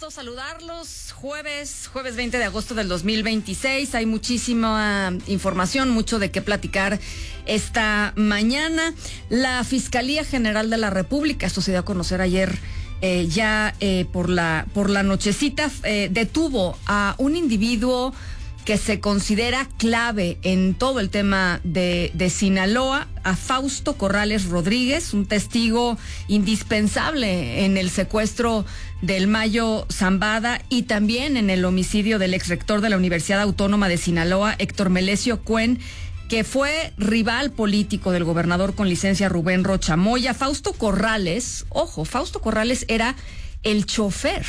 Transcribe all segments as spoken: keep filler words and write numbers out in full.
gusto saludarlos. Jueves, jueves veinte de agosto del dos mil veintiséis. Hay muchísima información, mucho de qué platicar esta mañana. La Fiscalía General de la República, esto se dio a conocer ayer eh, ya eh, por la por la nochecita, eh, detuvo a un individuo que se considera clave en todo el tema de, de Sinaloa, a Fausto Corrales Rodríguez, un testigo indispensable en el secuestro del Mayo Zambada y también en el homicidio del exrector de la Universidad Autónoma de Sinaloa, Héctor Melesio Cuen, que fue rival político del gobernador con licencia Rubén Rocha Moya. Fausto Corrales, ojo, Fausto Corrales era el chofer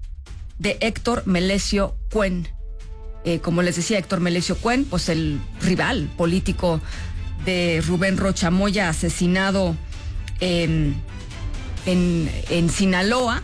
de Héctor Melesio Cuen. Eh, como les decía, Héctor Melesio Cuen, pues el rival político de Rubén Rocha Moya, asesinado en, en, en Sinaloa.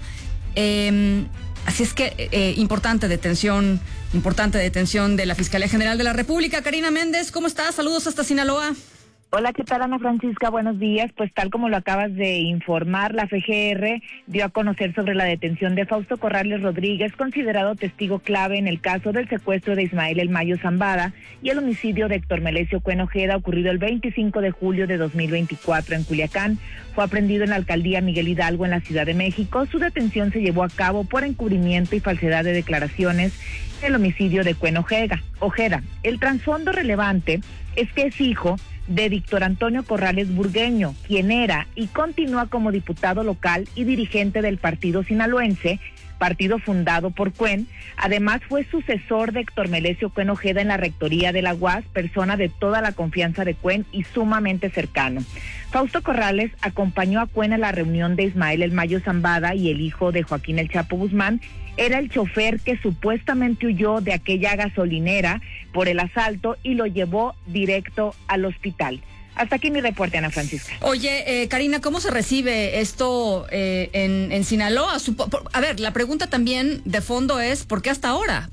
Eh, así es que eh, importante detención, importante detención de la Fiscalía General de la República. Karina Méndez, ¿cómo estás? Saludos hasta Sinaloa. Hola, ¿qué tal, Ana Francisca? Buenos días. Pues tal como lo acabas de informar, la F G R dio a conocer sobre la detención de Fausto Corrales Rodríguez, considerado testigo clave en el caso del secuestro de Ismael El Mayo Zambada y el homicidio de Héctor Melesio Cuen Ojeda, ocurrido el veinticinco de julio de dos mil veinticuatro en Culiacán. Fue aprendido en la alcaldía Miguel Hidalgo, en la Ciudad de México. Su detención se llevó a cabo por encubrimiento y falsedad de declaraciones en el homicidio de Cuen Ojeda. Ojeda. El trasfondo relevante es que es hijo de Víctor Antonio Corrales Burgueño, quien era y continúa como diputado local y dirigente del partido sinaloense, partido fundado por Cuen. Además fue sucesor de Héctor Melesio Cuen Ojeda en la rectoría de la U A S, persona de toda la confianza de Cuen y sumamente cercano. Fausto Corrales acompañó a Cuen a la reunión de Ismael El Mayo Zambada y el hijo de Joaquín El Chapo Guzmán. Era el chofer que supuestamente huyó de aquella gasolinera por el asalto y lo llevó directo al hospital. Hasta aquí mi reporte, Ana Francisca. Oye, eh, Karina, ¿cómo se recibe esto eh, en, en Sinaloa? Supo- por, a ver, la pregunta también de fondo es, ¿por qué hasta ahora?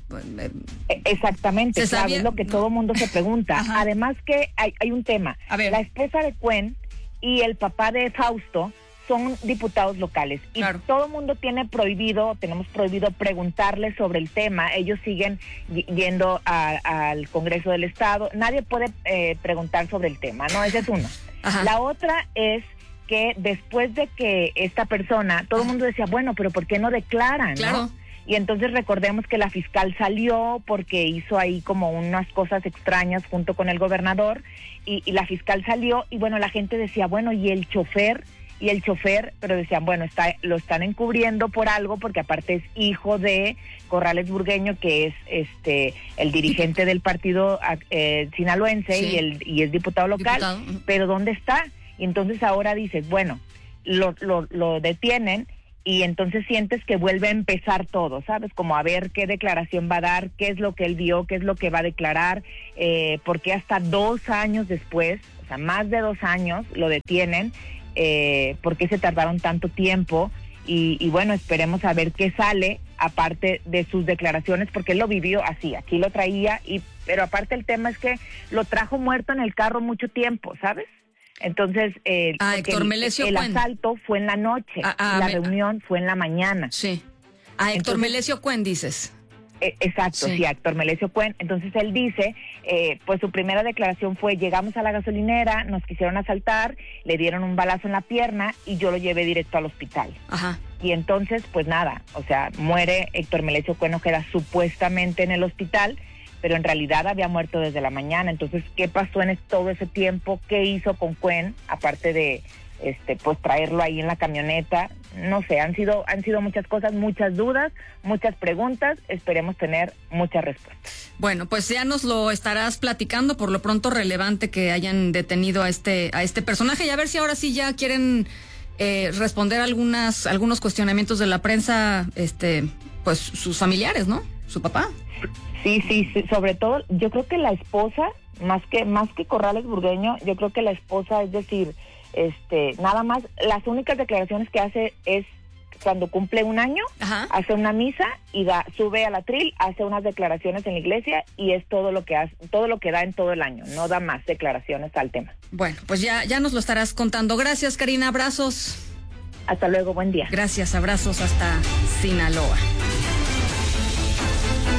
Exactamente, claro, sabía? Es lo que no. Todo mundo se pregunta. Ajá. Además que hay, hay un tema. A ver. La esposa de Cuen y el papá de Fausto son diputados locales y claro. Todo el mundo tiene prohibido, tenemos prohibido preguntarles sobre el tema. Ellos siguen yendo a, al Congreso del Estado. Nadie puede eh, preguntar sobre el tema, ¿no? Esa es una. Ajá. La otra es que después de que esta persona, todo el mundo decía, bueno, pero ¿por qué no declaran? Claro. ¿No? Y entonces recordemos que la fiscal salió porque hizo ahí como unas cosas extrañas junto con el gobernador y, y la fiscal salió y bueno, la gente decía, bueno, ¿y el chofer? Y el chofer, pero decían, bueno, está, lo están encubriendo por algo, porque aparte es hijo de Corrales Burgueño, que es este el dirigente del partido eh, sinaloense, sí. y, el, y es diputado local, diputado. Pero ¿dónde está? Y entonces ahora dices, bueno, lo, lo, lo detienen y entonces sientes que vuelve a empezar todo, ¿sabes? Como a ver qué declaración va a dar, qué es lo que él vio, qué es lo que va a declarar, eh, porque hasta dos años después, o sea, más de dos años lo detienen. Eh, por qué se tardaron tanto tiempo y, y bueno, esperemos a ver qué sale aparte de sus declaraciones, porque él lo vivió así, aquí lo traía, y pero aparte el tema es que lo trajo muerto en el carro mucho tiempo, ¿sabes? Entonces eh, ah, Héctor Melesio el, el asalto fue en la noche, ah, ah, y la me... reunión fue en la mañana. Sí. A Héctor Entonces, Melesio Cuen dices. Eh, exacto, sí, sí, Héctor Melesio Cuen. Entonces él dice, eh, pues su primera declaración fue, llegamos a la gasolinera, nos quisieron asaltar, le dieron un balazo en la pierna y yo lo llevé directo al hospital. Ajá. Y entonces, pues nada, o sea, muere Héctor Melesio Cuen Ojeda supuestamente en el hospital, pero en realidad había muerto desde la mañana. Entonces, ¿qué pasó en todo ese tiempo? ¿Qué hizo con Cuen? Aparte de, este, pues traerlo ahí en la camioneta. No sé, han sido han sido muchas cosas, muchas dudas, muchas preguntas. Esperemos tener muchas respuestas. Bueno, pues ya nos lo estarás platicando. Por lo pronto, relevante que hayan detenido a este a este personaje y a ver si ahora sí ya quieren eh, responder algunas algunos cuestionamientos de la prensa, este, pues sus familiares, ¿no? Su papá. Sí, sí, sí. Sobre todo, yo creo que la esposa, más que más que Corrales Burgueño, yo creo que la esposa, es decir, este, nada más, las únicas declaraciones que hace es cuando cumple un año, ajá, hace una misa y da, sube al atril, hace unas declaraciones en la iglesia y es todo lo que hace, todo lo que da en todo el año, no da más declaraciones al tema. Bueno, pues ya, ya nos lo estarás contando. Gracias, Karina, abrazos. Hasta luego, buen día. Gracias, abrazos hasta Sinaloa.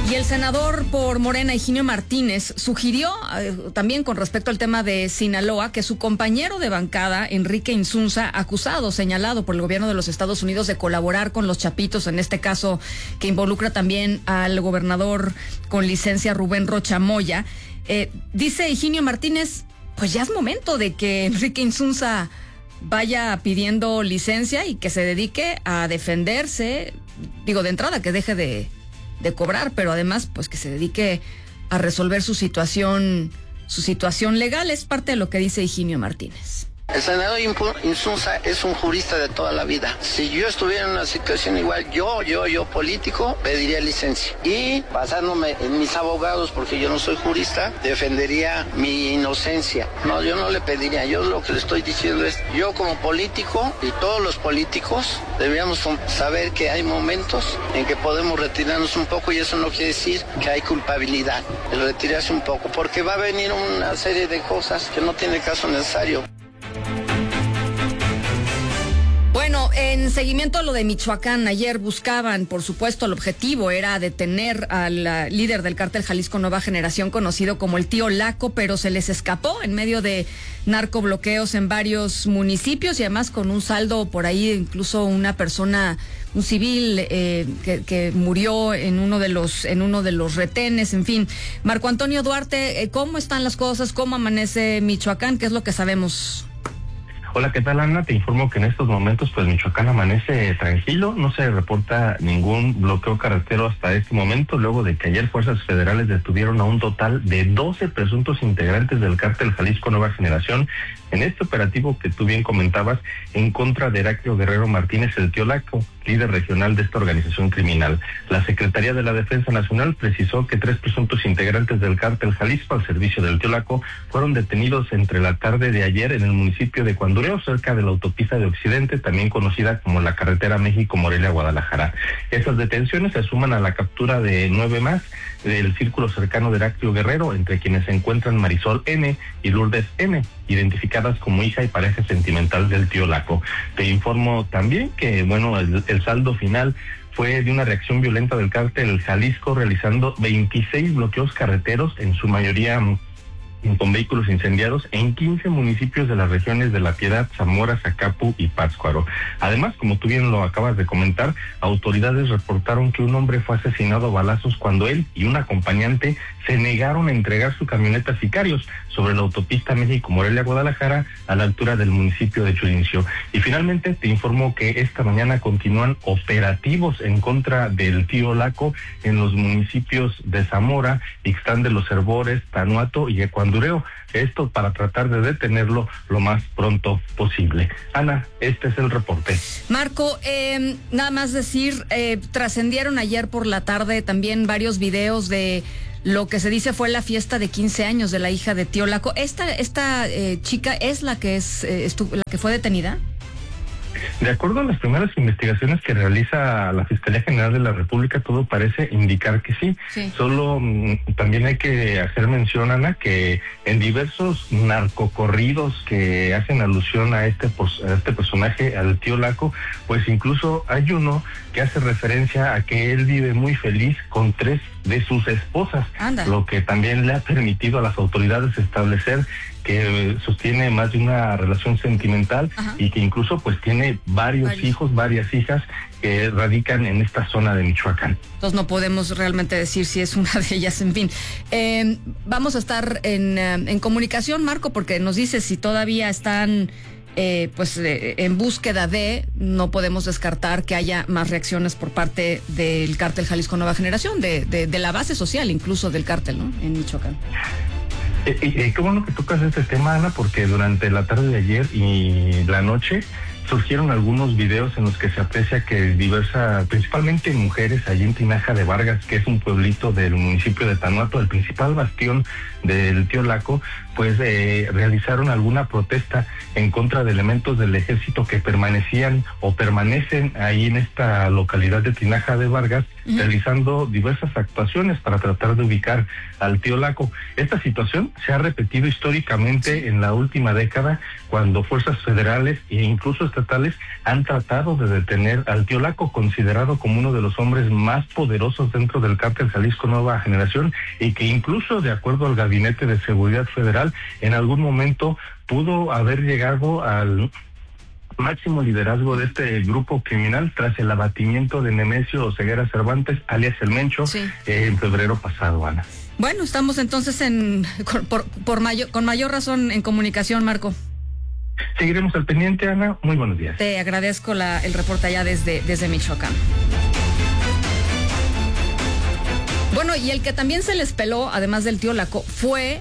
Y el senador por Morena, Higinio Martínez, sugirió eh, también con respecto al tema de Sinaloa que su compañero de bancada, Enrique Insunza, acusado, señalado por el gobierno de los Estados Unidos de colaborar con los chapitos, en este caso que involucra también al gobernador con licencia Rubén Rocha Moya, eh, dice Higinio Martínez, pues ya es momento de que Enrique Insunza vaya pidiendo licencia y que se dedique a defenderse, digo de entrada que deje de... de cobrar, pero además pues que se dedique a resolver su situación, su situación legal. Es parte de lo que dice Higinio Martínez. El senador Insunza es un jurista de toda la vida. Si yo estuviera en una situación igual, yo, yo, yo político, pediría licencia. Y basándome en mis abogados, porque yo no soy jurista, defendería mi inocencia. No, yo no le pediría. Yo lo que le estoy diciendo es, yo como político y todos los políticos deberíamos saber que hay momentos en que podemos retirarnos un poco y eso no quiere decir que hay culpabilidad. El retirarse un poco, porque va a venir una serie de cosas que no tiene caso necesario. Bueno, en seguimiento a lo de Michoacán, ayer buscaban, por supuesto, el objetivo era detener al uh, líder del cártel Jalisco Nueva Generación, conocido como el Tío Laco, pero se les escapó en medio de narcobloqueos en varios municipios y además con un saldo por ahí, incluso una persona, un civil eh, que, que murió en uno de los en uno de los retenes, en fin. Marco Antonio Duarte, eh, ¿cómo están las cosas? ¿Cómo amanece Michoacán? ¿Qué es lo que sabemos? Hola, ¿qué tal, Ana? Te informo que en estos momentos, pues, Michoacán amanece tranquilo, no se reporta ningún bloqueo carretero hasta este momento, luego de que ayer fuerzas federales detuvieron a un total de doce presuntos integrantes del cártel Jalisco Nueva Generación en este operativo que tú bien comentabas en contra de Heraclio Guerrero Martínez, el Tío Laco, líder regional de esta organización criminal. La Secretaría de la Defensa Nacional precisó que tres presuntos integrantes del cártel Jalisco al servicio del Tío Laco fueron detenidos entre la tarde de ayer en el municipio de Cuandureo, cerca de la autopista de Occidente, también conocida como la carretera México-Morelia-Guadalajara. Estas detenciones se suman a la captura de nueve más del círculo cercano de Heraclio Guerrero, entre quienes se encuentran Marisol N. y Lourdes M., identificadas como hija y pareja sentimental del Tío Laco. Te informo también que, bueno, el, el saldo final fue de una reacción violenta del cártel Jalisco, realizando veintiséis bloqueos carreteros, en su mayoría con vehículos incendiados en quince municipios de las regiones de La Piedad, Zamora, Zacapu y Pátzcuaro. Además, como tú bien lo acabas de comentar, autoridades reportaron que un hombre fue asesinado a balazos cuando él y un acompañante se negaron a entregar su camioneta a sicarios sobre la autopista México-Morelia-Guadalajara a la altura del municipio de Churincio. Y finalmente te informo que esta mañana continúan operativos en contra del Tío Laco en los municipios de Zamora, Ixtán de los Herbores, Tanuato y Ecuandureo. Esto para tratar de detenerlo lo más pronto posible. Ana, este es el reporte. Marco, eh, nada más decir, eh, trascendieron ayer por la tarde también varios videos de lo que se dice fue la fiesta de quince años de la hija de Tío Laco. ¿Esta, esta eh, chica es la que es eh, estu- la que fue detenida? De acuerdo a las primeras investigaciones que realiza la Fiscalía General de la República, todo parece indicar que sí. sí. Solo mm, también hay que hacer mención, Ana, que en diversos narcocorridos que hacen alusión a este, a este personaje, al Tío Laco, pues incluso hay uno que hace referencia a que él vive muy feliz con tres de sus esposas, Anda. Lo que también le ha permitido a las autoridades establecer que sostiene más de una relación sentimental. Ajá. Y que incluso pues tiene varios, varios hijos, varias hijas que radican en esta zona de Michoacán. Entonces no podemos realmente decir si es una de ellas, en fin. Eh, vamos a estar en, en comunicación, Marco, porque nos dice si todavía están eh, pues eh, en búsqueda de, no podemos descartar que haya más reacciones por parte del cártel Jalisco Nueva Generación, de, de, de la base social incluso del cártel, ¿no? En Michoacán. Eh, eh, qué bueno que tocas este tema, Ana, porque durante la tarde de ayer y la noche surgieron algunos videos en los que se aprecia que diversas, principalmente mujeres, allí en Tinaja de Vargas, que es un pueblito del municipio de Tanuato, el principal bastión del Tío Laco, pues eh, realizaron alguna protesta en contra de elementos del ejército que permanecían o permanecen ahí en esta localidad de Tinaja de Vargas, uh-huh. realizando diversas actuaciones para tratar de ubicar al tío Laco. Esta situación se ha repetido históricamente sí. en la última década, cuando fuerzas federales e incluso estatales han tratado de detener al tío Laco, considerado como uno de los hombres más poderosos dentro del cártel Jalisco Nueva Generación, y que incluso, de acuerdo al Gabinete de Seguridad Federal, en algún momento pudo haber llegado al máximo liderazgo de este grupo criminal tras el abatimiento de Nemesio Oseguera Cervantes, alias El Mencho, sí. eh, en febrero pasado, Ana. Bueno, estamos entonces en por, por mayor, con mayor razón en comunicación, Marco. Seguiremos al pendiente, Ana. Muy buenos días. Te agradezco la, el reporte allá desde, desde Michoacán. Bueno, y el que también se les peló, además del tío Laco, fue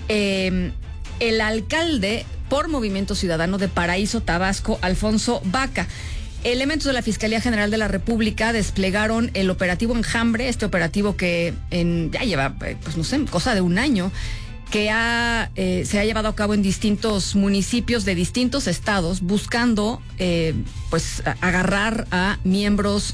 eh, el alcalde por Movimiento Ciudadano de Paraíso, Tabasco, Alfonso Baca. Elementos de la Fiscalía General de la República desplegaron el operativo Enjambre, este operativo que en, ya lleva, pues no sé, cosa de un año, que ha, eh, se ha llevado a cabo en distintos municipios de distintos estados, buscando eh, pues agarrar a miembros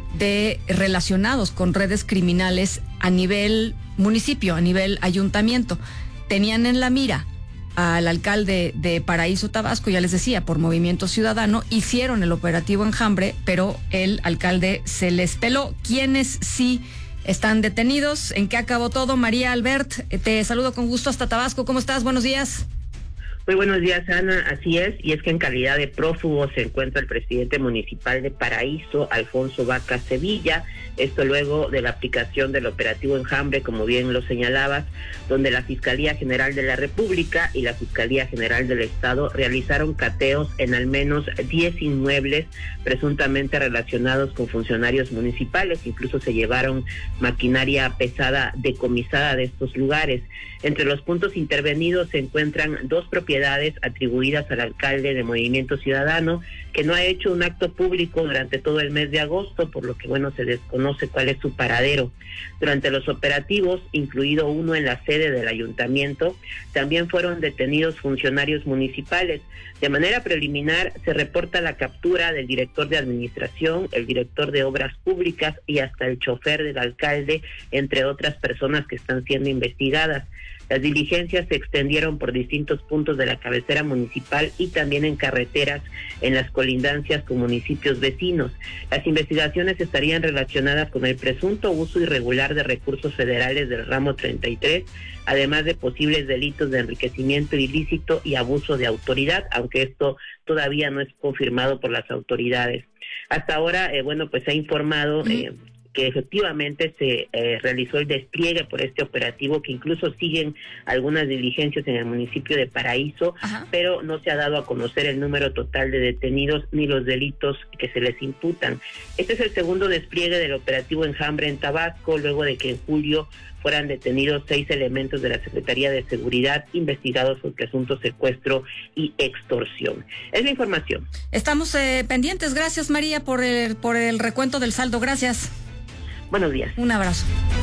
de relacionados con redes criminales a nivel municipio, a nivel ayuntamiento. Tenían en la mira al alcalde de Paraíso, Tabasco, ya les decía, por Movimiento Ciudadano, hicieron el operativo Enjambre, pero el alcalde se les peló. ¿Quiénes sí están detenidos? ¿En qué acabó todo? María Albert, te saludo con gusto hasta Tabasco. ¿Cómo estás? Buenos días. Muy buenos días, Ana. Así es, y es que en calidad de prófugo se encuentra el presidente municipal de Paraíso, Alfonso Baca Sevilla. Esto luego de la aplicación del operativo Enjambre, como bien lo señalabas, donde la Fiscalía General de la República y la Fiscalía General del Estado realizaron cateos en al menos diez inmuebles presuntamente relacionados con funcionarios municipales. Incluso se llevaron maquinaria pesada decomisada de estos lugares. Entre los puntos intervenidos se encuentran dos propiedades atribuidas al alcalde de Movimiento Ciudadano, que no ha hecho un acto público durante todo el mes de agosto, por lo que, bueno, se desconoce cuál es su paradero. Durante los operativos, incluido uno en la sede del ayuntamiento, también fueron detenidos funcionarios municipales. De manera preliminar, se reporta la captura del director de administración, el director de obras públicas y hasta el chofer del alcalde, entre otras personas que están siendo investigadas. Las diligencias se extendieron por distintos puntos de la cabecera municipal y también en carreteras en las colindancias con municipios vecinos. Las investigaciones estarían relacionadas con el presunto uso irregular de recursos federales del ramo treinta y tres, además de posibles delitos de enriquecimiento ilícito y abuso de autoridad, aunque esto todavía no es confirmado por las autoridades. Hasta ahora, eh, bueno, pues se ha informado eh, que efectivamente se eh, realizó el despliegue por este operativo, que incluso siguen algunas diligencias en el municipio de Paraíso, Ajá. pero no se ha dado a conocer el número total de detenidos ni los delitos que se les imputan. Este es el segundo despliegue del operativo Enjambre en Tabasco, luego de que en julio fueran detenidos seis elementos de la Secretaría de Seguridad investigados por presunto secuestro y extorsión. Es la información. Estamos eh, pendientes. Gracias, María, por el, por el recuento del saldo. Gracias. Buenos días. Un abrazo.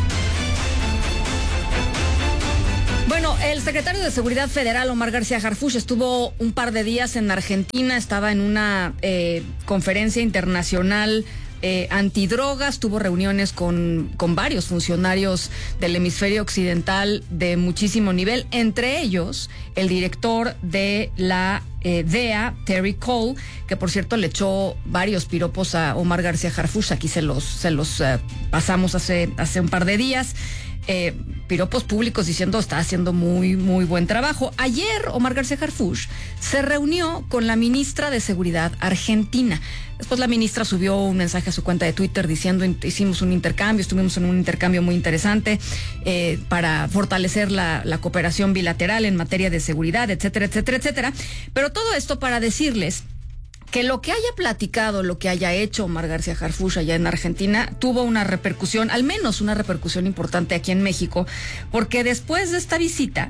Bueno, el secretario de Seguridad Federal, Omar García Harfuch, estuvo un par de días en Argentina, estaba en una eh, conferencia internacional eh, antidrogas, tuvo reuniones con, con varios funcionarios del hemisferio occidental de muchísimo nivel, entre ellos el director de la eh, D E A, Terry Cole, que por cierto le echó varios piropos a Omar García Harfuch, aquí se los, se los uh, pasamos hace, hace un par de días. Eh, piropos públicos diciendo está haciendo muy, muy buen trabajo. Ayer Omar García Harfuch se reunió con la ministra de Seguridad argentina. Después la ministra subió un mensaje a su cuenta de Twitter diciendo hicimos un intercambio, estuvimos en un intercambio muy interesante eh, para fortalecer la, la cooperación bilateral en materia de seguridad, etcétera, etcétera, etcétera. Pero todo esto para decirles que lo que haya platicado, lo que haya hecho Omar García Harfuch allá en Argentina, tuvo una repercusión, al menos una repercusión importante aquí en México, porque después de esta visita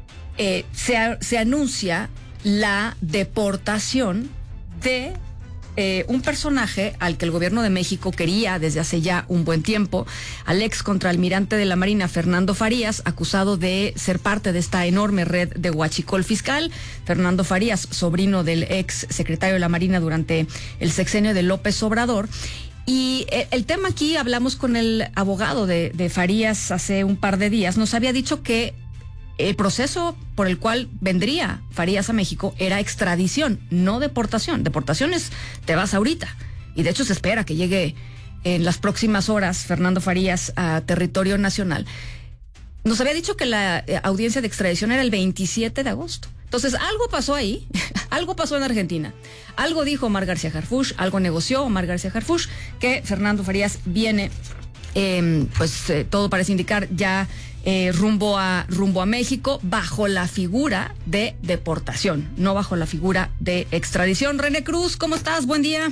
eh, se, se anuncia la deportación de eh, un personaje al que el gobierno de México quería desde hace ya un buen tiempo, al ex contraalmirante de la Marina, Fernando Farías, acusado de ser parte de esta enorme red de huachicol fiscal. Fernando Farías, sobrino del ex secretario de la Marina durante el sexenio de López Obrador. Y el tema aquí, hablamos con el abogado de, de Farías hace un par de días, nos había dicho que el proceso por el cual vendría Farías a México era extradición, no deportación. Deportación es, te vas ahorita. Y de hecho se espera que llegue en las próximas horas Fernando Farías a territorio nacional. Nos había dicho que la audiencia de extradición era el veintisiete de agosto. Entonces, algo pasó ahí, algo pasó en Argentina. Algo dijo Omar García Harfuch, algo negoció Omar García Harfuch, que Fernando Farías viene, eh, pues eh, todo parece indicar ya eh, rumbo a rumbo a México, bajo la figura de deportación, no bajo la figura de extradición. René Cruz, ¿cómo estás? Buen día.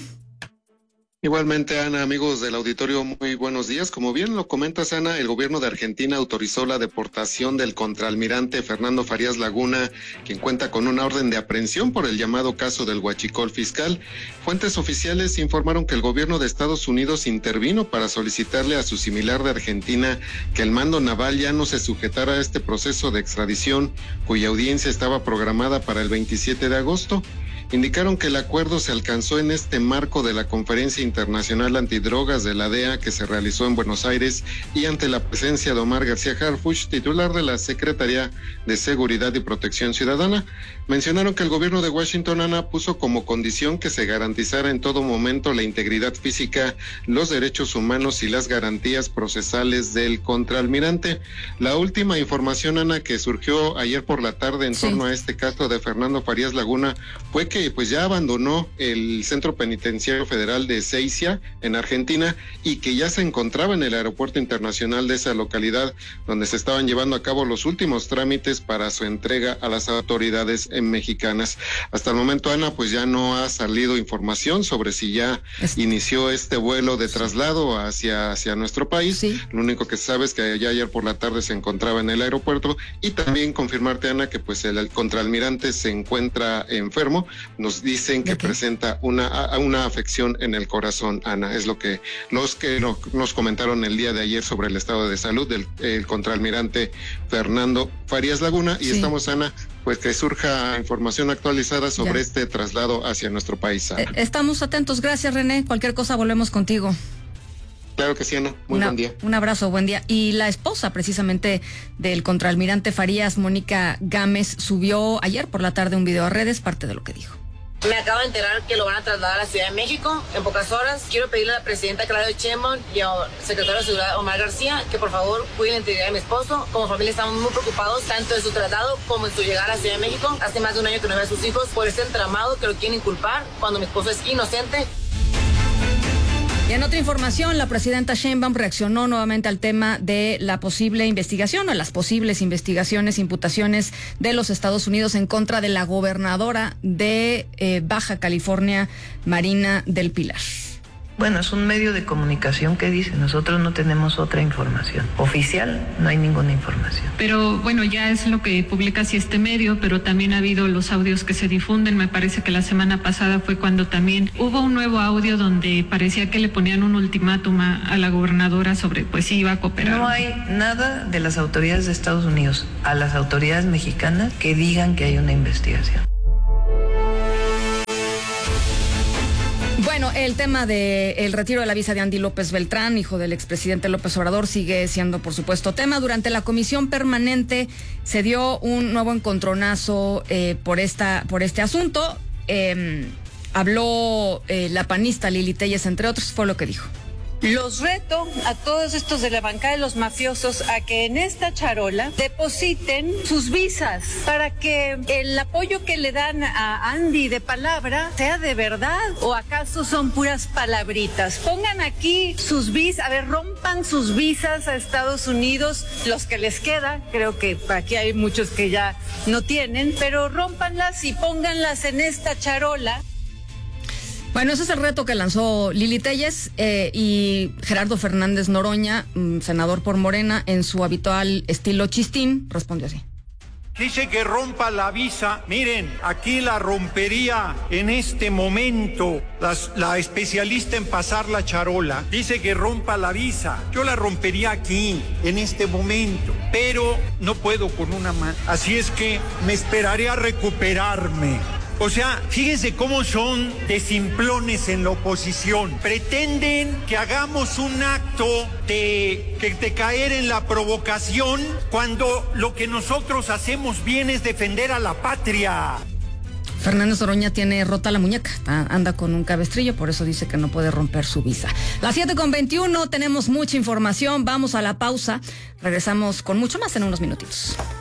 Igualmente, Ana, amigos del auditorio, muy buenos días. Como bien lo comentas, Ana, el gobierno de Argentina autorizó la deportación del contraalmirante Fernando Farías Laguna, quien cuenta con una orden de aprehensión por el llamado caso del huachicol fiscal. Fuentes oficiales informaron que el gobierno de Estados Unidos intervino para solicitarle a su similar de Argentina que el mando naval ya no se sujetara a este proceso de extradición, cuya audiencia estaba programada para el veintisiete de agosto. Indicaron que el acuerdo se alcanzó en este marco de la Conferencia Internacional Antidrogas de la D E A que se realizó en Buenos Aires y ante la presencia de Omar García Harfuch, titular de la Secretaría de Seguridad y Protección Ciudadana. Mencionaron que el gobierno de Washington, Ana, puso como condición que se garantizara en todo momento la integridad física, los derechos humanos y las garantías procesales del contraalmirante. La última información, Ana, que surgió ayer por la tarde en sí. torno a este caso de Fernando Farías Laguna fue que pues ya abandonó el Centro Penitenciario Federal de Ezeiza en Argentina y que ya se encontraba en el aeropuerto internacional de esa localidad, donde se estaban llevando a cabo los últimos trámites para su entrega a las autoridades mexicanas. Hasta el momento, Ana, pues ya no ha salido información sobre si ya es... inició este vuelo de traslado hacia, hacia nuestro país. Sí. Lo único que se sabe es que ya ayer por la tarde se encontraba en el aeropuerto, y también confirmarte, Ana, que pues el, el contraalmirante se encuentra enfermo. Nos dicen que presenta una una afección en el corazón, Ana. Es lo que los que no, nos comentaron el día de ayer sobre el estado de salud del el contraalmirante Fernando Farías Laguna. Y sí. estamos, Ana, pues que surja información actualizada sobre ya. este traslado hacia nuestro país, Ana. Estamos atentos. Gracias, René. Cualquier cosa volvemos contigo. Claro que sí, Ana. Muy Una, buen día. Un abrazo, buen día. Y la esposa, precisamente, del contraalmirante Farías, Mónica Gámez, subió ayer por la tarde un video a redes, parte de lo que dijo. Me acabo de enterar que lo van a trasladar a la Ciudad de México en pocas horas. Quiero pedirle a la presidenta Claudia Sheinbaum y al secretario de Seguridad Omar García que por favor cuiden la integridad de mi esposo. Como familia estamos muy preocupados tanto de su traslado como en su llegada a la Ciudad de México. Hace más de un año que no ve a sus hijos por este entramado que lo quieren inculpar cuando mi esposo es inocente. Y en otra información, la presidenta Sheinbaum reaccionó nuevamente al tema de la posible investigación o las posibles investigaciones, imputaciones de los Estados Unidos en contra de la gobernadora de eh, Baja California, Marina del Pilar. Bueno, es un medio de comunicación que dice, nosotros no tenemos otra información. Oficial, no hay ninguna información. Pero bueno, ya es lo que publica así este medio, pero también ha habido los audios que se difunden. Me parece que la semana pasada fue cuando también hubo un nuevo audio donde parecía que le ponían un ultimátum a, a la gobernadora sobre pues si iba a cooperar. No hay nada de las autoridades de Estados Unidos a las autoridades mexicanas que digan que hay una investigación. Bueno, el tema del retiro de la visa de Andy López Beltrán, hijo del expresidente López Obrador, sigue siendo, por supuesto, tema. Durante la comisión permanente se dio un nuevo encontronazo eh, por esta por este asunto. Eh, habló eh, la panista Lili Téllez, entre otros, fue lo que dijo. Los reto a todos estos de la bancada de los mafiosos a que en esta charola depositen sus visas para que el apoyo que le dan a Andy de palabra sea de verdad o acaso son puras palabritas. Pongan aquí sus visas, a ver, rompan sus visas a Estados Unidos, los que les queda, creo que aquí hay muchos que ya no tienen, pero rómpanlas y pónganlas en esta charola. Bueno, ese es el reto que lanzó Lili Téllez eh, y Gerardo Fernández Noroña, senador por Morena, en su habitual estilo chistín, respondió así. Dice que rompa la visa. Miren, aquí la rompería en este momento las, la especialista en pasar la charola. Dice que rompa la visa. Yo la rompería aquí, en este momento. Pero no puedo con una mano. Así es que me esperaré a recuperarme. O sea, fíjense cómo son de simplones en la oposición. Pretenden que hagamos un acto de, de, de caer en la provocación cuando lo que nosotros hacemos bien es defender a la patria. Fernández Noroña tiene rota la muñeca, anda con un cabestrillo, por eso dice que no puede romper su visa. Las siete con veintiuno, tenemos mucha información, vamos a la pausa, regresamos con mucho más en unos minutitos.